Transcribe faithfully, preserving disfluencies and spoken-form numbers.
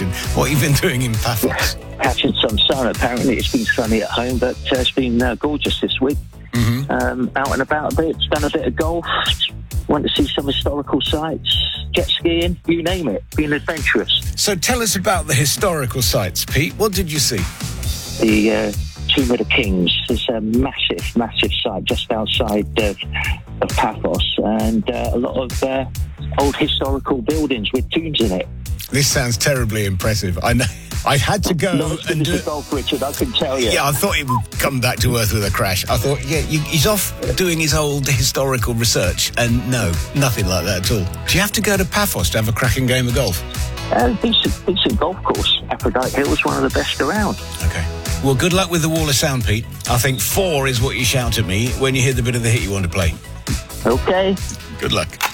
question. What have you been doing in Paphos? Catching some sun. Apparently it's been sunny at home, but uh, it's been uh, gorgeous this week. Mm-hmm. Um, out and about a bit, done a bit of golf, went to see some historical sites, jet skiing, you name it, being adventurous. So tell us about the historical sites, Pete. What did you see? The uh, Tomb of the Kings is a massive, massive site just outside of, of Paphos, and uh, a lot of uh, old historical buildings with tombs in it. This sounds terribly impressive. I know. I had to go Not as good and as do the golf, Richard, I can tell you. Yeah, I thought he would come back to earth with a crash. I thought, yeah, you, he's off doing his old historical research, and no, nothing like that at all. Do you have to go to Paphos to have a cracking game of golf? Uh, decent, decent golf course. Aphrodite Hill is one of the best around. Okay. Well, good luck with the Wall of Sound, Pete. I think four is what you shout at me when you hear the bit of the hit you want to play. Okay. Good luck.